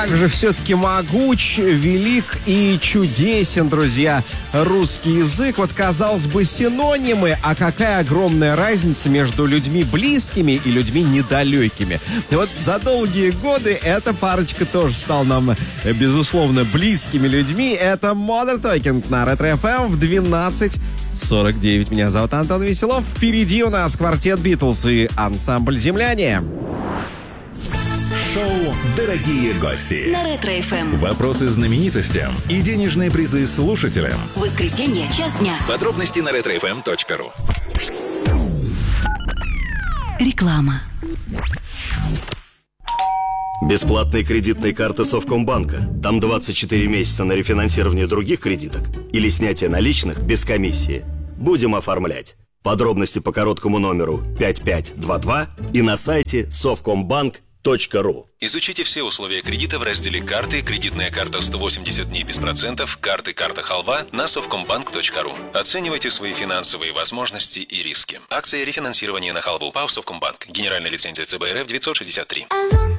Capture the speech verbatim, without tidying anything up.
Также все-таки могуч, велик и чудесен, друзья, русский язык. Вот, казалось бы, синонимы, а какая огромная разница между людьми близкими и людьми недалекими. И вот за долгие годы эта парочка тоже стала нам, безусловно, близкими людьми. Это Modern Talking на Ретро эф эм в двенадцать сорок девять. Меня зовут Антон Веселов. Впереди у нас квартет Битлз и ансамбль «Земляне». Шоу «Дорогие гости» на Ретро эф эм. Вопросы знаменитостям и денежные призы слушателям. Воскресенье, час дня. Подробности на ретро эф эм точка ру. Реклама. Бесплатные кредитные карты Совкомбанка. Там двадцать четыре месяца на рефинансирование других кредиток или снятие наличных без комиссии. Будем оформлять. Подробности по короткому номеру пять пять два два и на сайте совкомбанк точка ру. Изучите все условия кредита в разделе «Карты», кредитная карта сто восемьдесят дней без процентов, карты «Карта Халва» на совкомбанк точка ру. Оценивайте свои финансовые возможности и риски. Акция рефинансирования на халву. ПАО «Совкомбанк». Генеральная лицензия ЦБ РФ девятьсот шестьдесят три. Озон,